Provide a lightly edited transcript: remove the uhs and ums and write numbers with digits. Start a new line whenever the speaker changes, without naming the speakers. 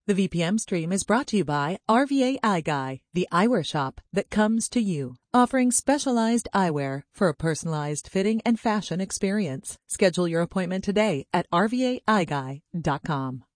The VPM stream is brought to you by RVA Eye Guy, the eyewear shop that comes to you, offering specialized eyewear for a personalized fitting and fashion experience. Schedule your appointment today at rvaeyeguy.com.